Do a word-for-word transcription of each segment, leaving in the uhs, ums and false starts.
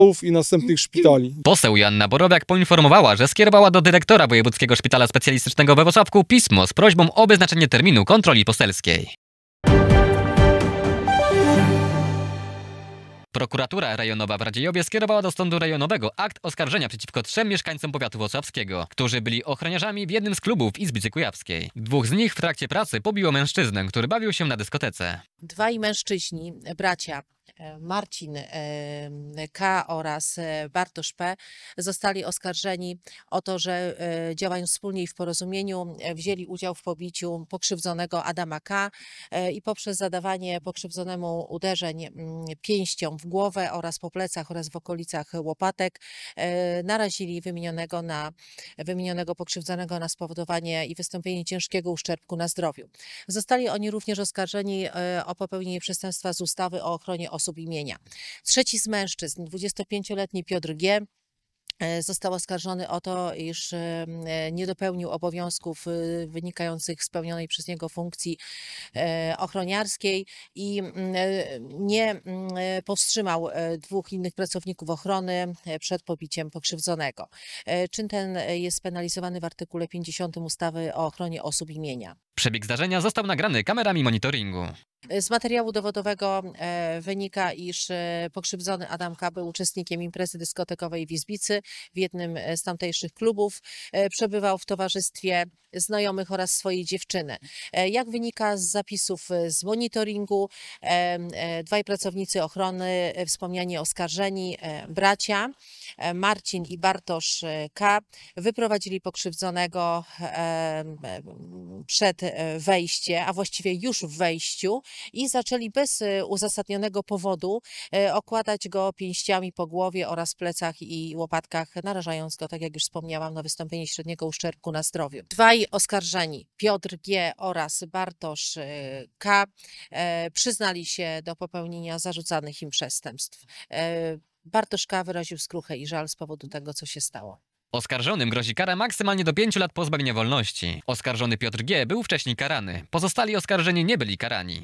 i następnych szpitali. Poseł Joanna Borowiak poinformowała, że skierowała do dyrektora Wojewódzkiego Szpitala Specjalistycznego we Włocławku pismo z prośbą o wyznaczenie terminu kontroli poselskiej. Prokuratura rejonowa w Radziejowie skierowała do sądu rejonowego akt oskarżenia przeciwko trzem mieszkańcom powiatu włocławskiego, którzy byli ochroniarzami w jednym z klubów Izbicy Kujawskiej. Dwóch z nich w trakcie pracy pobiło mężczyznę, który bawił się na dyskotece. Dwaj mężczyźni, bracia Marcin K. oraz Bartosz P. zostali oskarżeni o to, że działając wspólnie i w porozumieniu wzięli udział w pobiciu pokrzywdzonego Adama K. i poprzez zadawanie pokrzywdzonemu uderzeń pięścią w głowę oraz po plecach oraz w okolicach łopatek narazili wymienionego, na, wymienionego pokrzywdzonego na spowodowanie i wystąpienie ciężkiego uszczerbku na zdrowiu. Zostali oni również oskarżeni o popełnienie przestępstwa z ustawy o ochronie osób i mienia. Trzeci z mężczyzn, dwudziestopięcioletni Piotr G., został oskarżony o to, iż nie dopełnił obowiązków wynikających z pełnionej przez niego funkcji ochroniarskiej i nie powstrzymał dwóch innych pracowników ochrony przed pobiciem pokrzywdzonego. Czyn ten jest spenalizowany w artykule pięćdziesiątym ustawy o ochronie osób i mienia. Przebieg zdarzenia został nagrany kamerami monitoringu. Z materiału dowodowego wynika, iż pokrzywdzony Adam K. był uczestnikiem imprezy dyskotekowej w Izbicy, w jednym z tamtejszych klubów. Przebywał w towarzystwie znajomych oraz swojej dziewczyny. Jak wynika z zapisów z monitoringu, dwaj pracownicy ochrony, wspomniani oskarżeni bracia, Marcin i Bartosz K., wyprowadzili pokrzywdzonego przed wejściem, a właściwie już w wejściu, i zaczęli bez uzasadnionego powodu okładać go pięściami po głowie oraz plecach i łopatkach, narażając go, tak jak już wspomniałam, na wystąpienie średniego uszczerbku na zdrowiu. Dwaj oskarżeni, Piotr G. oraz Bartosz K., przyznali się do popełnienia zarzucanych im przestępstw. Bartosz K. wyraził skruchę i żal z powodu tego, co się stało. Oskarżonym grozi kara maksymalnie do pięciu lat pozbawienia wolności. Oskarżony Piotr G. był wcześniej karany. Pozostali oskarżeni nie byli karani.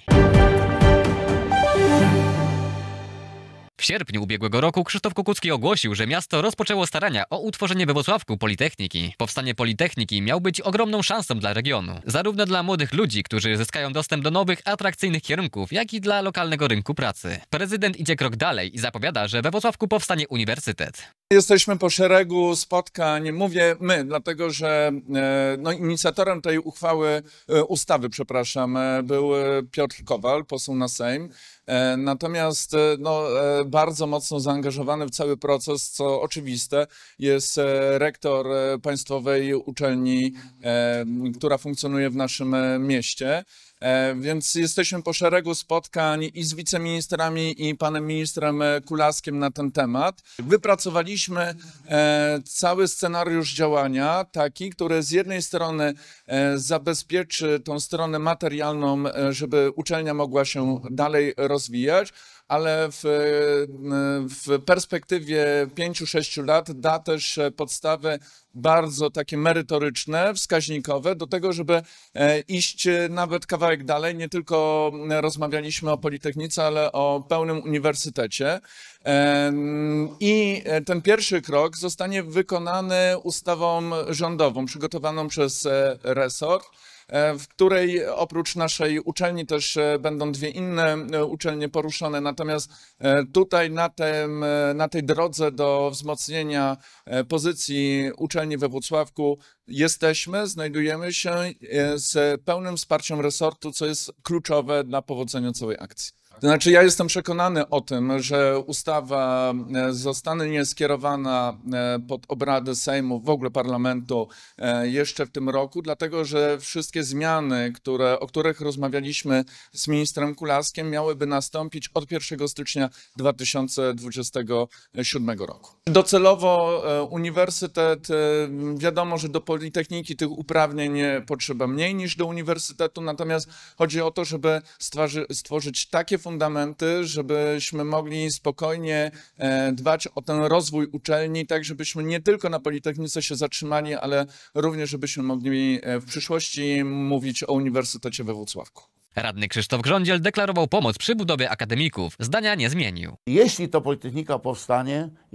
W sierpniu ubiegłego roku Krzysztof Kukucki ogłosił, że miasto rozpoczęło starania o utworzenie we Włocławku Politechniki. Powstanie Politechniki miał być ogromną szansą dla regionu. Zarówno dla młodych ludzi, którzy zyskają dostęp do nowych, atrakcyjnych kierunków, jak i dla lokalnego rynku pracy. Prezydent idzie krok dalej i zapowiada, że we Włocławku powstanie uniwersytet. Jesteśmy po szeregu spotkań, mówię my, dlatego że no, inicjatorem tej uchwały, ustawy, przepraszam, był Piotr Kowal, poseł na Sejm. Natomiast no, bardzo mocno zaangażowany w cały proces, co oczywiste, jest rektor Państwowej Uczelni, która funkcjonuje w naszym mieście. Więc jesteśmy po szeregu spotkań i z wiceministrami, i panem ministrem Kulaskiem na ten temat. Wypracowaliśmy cały scenariusz działania, taki, który z jednej strony zabezpieczy tą stronę materialną, żeby uczelnia mogła się dalej rozwijać, ale w, w perspektywie pięciu sześciu lat da też podstawy bardzo takie merytoryczne, wskaźnikowe do tego, żeby iść nawet kawałek dalej. Nie tylko rozmawialiśmy o Politechnice, ale o pełnym uniwersytecie. I ten pierwszy krok zostanie wykonany ustawą rządową, przygotowaną przez resort, w której oprócz naszej uczelni też będą dwie inne uczelnie poruszone. Natomiast tutaj na, tym, na tej drodze do wzmocnienia pozycji uczelni we Włocławku jesteśmy, znajdujemy się z pełnym wsparciem resortu, co jest kluczowe dla powodzenia całej akcji. To znaczy, ja jestem przekonany o tym, że ustawa zostanie skierowana pod obrady Sejmu, w ogóle parlamentu jeszcze w tym roku, dlatego że wszystkie zmiany, które, o których rozmawialiśmy z ministrem Kulaskiem, miałyby nastąpić od pierwszego stycznia dwa tysiące dwudziestego siódmego roku. Docelowo uniwersytet, wiadomo, że do Politechniki tych uprawnień potrzeba mniej niż do uniwersytetu, natomiast chodzi o to, żeby stworzy, stworzyć takie fundamenty, żebyśmy mogli spokojnie dbać o ten rozwój uczelni, tak żebyśmy nie tylko na Politechnice się zatrzymali, ale również żebyśmy mogli w przyszłości mówić o Uniwersytecie we Włocławku. Radny Krzysztof Grządziel deklarował pomoc przy budowie akademików. Zdania nie zmienił. Jeśli to Politechnika powstanie,